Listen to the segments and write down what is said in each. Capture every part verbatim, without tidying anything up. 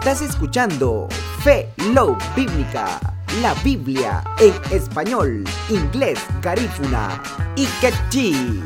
Estás escuchando Fe Love Bíblica, la Biblia en español, inglés, garífuna y quechí.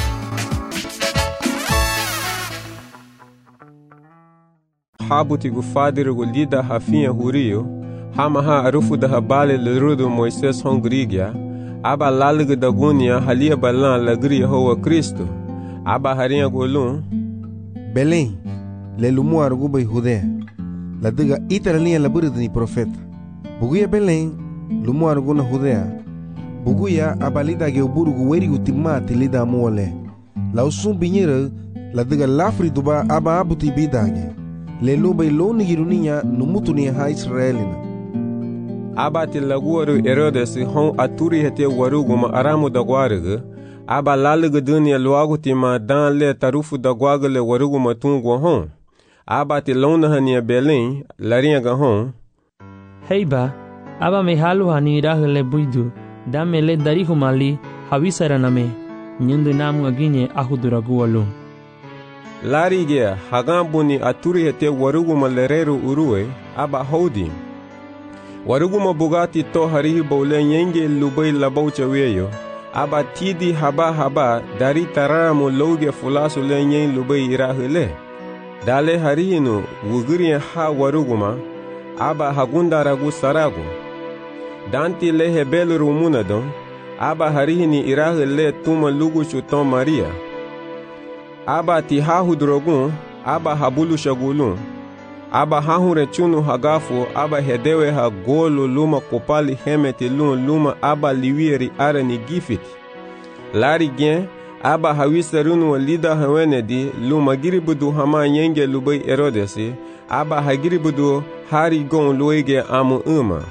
Habutigu fadirugu lida hafinha hurio, hamaha arufu da habale lerudu Moises hongrigia, aba laligu da gunia halia balan lagri Yehowa Kristo, aba harinha golun. Belém, lelumu arguba Judea, la diga itaralia la buridni profeta. Buguya Belém, lumu arguna Judea, buguya abalida ge uburugu werigu timati lida muole. La usum binyere, la diga lafri duba aba abuti bidage. Le lube lo nigirunia numutuni ha Israelina. Aba ti laguaru Herodes hon aturi hete waruguma aramu da guarige, aba lalige dunia luagu ti ma dan le tarufu da guagale waruguma tungu hon. Aba ti lona hania Belém, larinha ga hon. Heiba, aba me halu hani rahele buidu, dame le darihu mali, hawisaraname, nyundu namu agine ahuduragu alum. Larige hagambuni aturi hete waruguma lereru urue aba hodi. Waruguma bugati to harihi bole nyenge lubai labaucha weyo. Aba tidi haba haba dari taramu loge fulasu le nyen lubai irahile. Dale harihinu wugiri ha waruguma aba hagunda ragu saragu. Danti lehe beluru munadon aba harihini irahile tuma lugu chuton Maria. Aba ti hahu drogun, aba habulu shagulun. Aba hahure chunu hagafu, aba hedewe ha golu luma kopali hemeti lun luma aba liwieri arani gifit. Lari gen, aba hawisarunu lida hawenedi luma giribudu hama yenge lubai Herodesi, aba hagiribudu hari gon luege amu uma.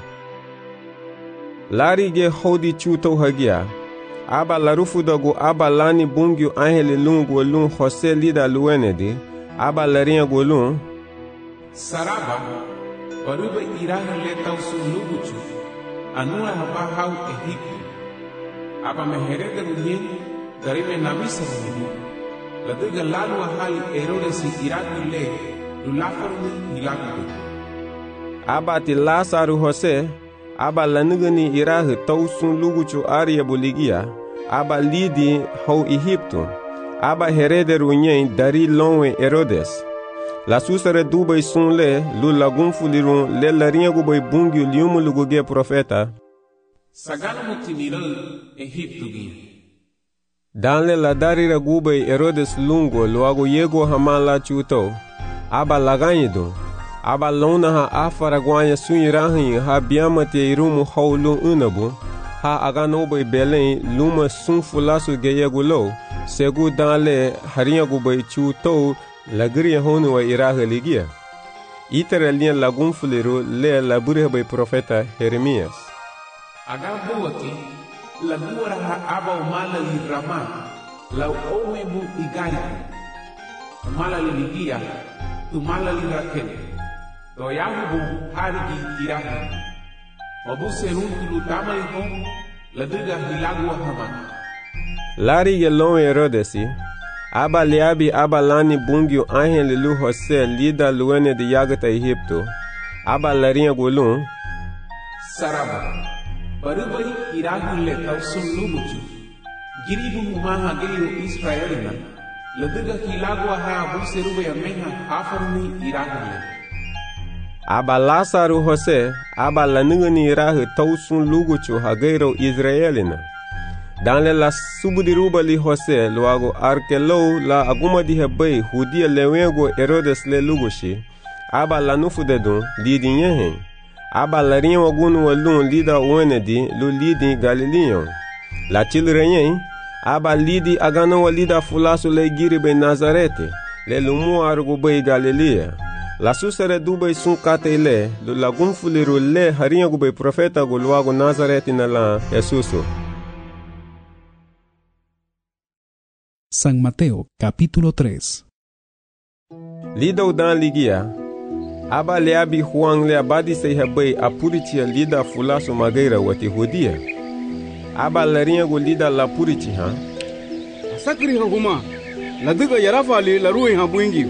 Lari ge hodi chuto hagia. Aba larufu dagu aba lani bungyu angele lungu lun Jose lida luenedi, aba larinha golun. Saraba, paruba iraha leta usu luguchu, anua haba hau Egipto. Aba meherega runyen, garime navisa runyen. Ladiga lalu ahali Herodes iraku le, lulafaruni hilaku. Aba ti Lasaru Jose, aba lanigani iraha tausun luguchu aria boligia, aba lidi hau Egipto, aba herede runyen dari lonwe Herodes. La susare dubai sun le, lu lagun fulirun le larinha gubai bungiu liumu luguge profeta. Sagana mutinira Egipto gi. Danle la darira gubai Herodes lungo luago yego hamala chuto, aba laganyido. Aba lona ha afara guanya sunirahin ha biamate irumu haulu unabu, ha aganobai Belém luma sun fulasu geyegulo, segu danle harinha gubai chuto, lagri honu wa iraha ligia. Itera linha lagun fuliru le labure bai profeta Jeremias. Agambo aqui, lagura ha aba umala irama, la owebu igaya. Umala ligia, umala lirakele. To yahubu harigi iraha. Wabu seruntu lutama ikon, ladiga hilagwa hama. Lari gelon Herodesi. Aba liabi aba lani bungyu angele lu Jose lida luene de yagata Egipto. Aba larinha golun. Saraba, barubari irahu le tausun luguchu. Giribu humaha geiru Israelina. Ladiga hilagwa ha abu serube ameha hafaruni irahu le. Aba Lasaru Jose, aba lanigani irahu tausun luguchu hageiro Israelina. Danle la subudiruba li Jose luago arkelo la aguma di hebei hudia lewego Herodes le lugushi. Aba la nufu dedun lidi nyehen. Aba la rinha wagunu walun lida uenedi lu lidi Galileon. La chilrenyen, aba lidi agano walida fulasu le giribe Nazarete, le lumu argubei Galilea. La susere dubei sun kate le, lu lagun fuliru le harinha gubei profeta guluago Nazarete na la Jesuso. San Mateo, capítulo tres. Lida udan ligia, aba leabi Juan le abadi se hebei apuritia lida fulasu mageira wati hudia. Aba larinha go lida la purichi ha. Sakri ha huma, ladiga yarafa le la ruwe ha buingi.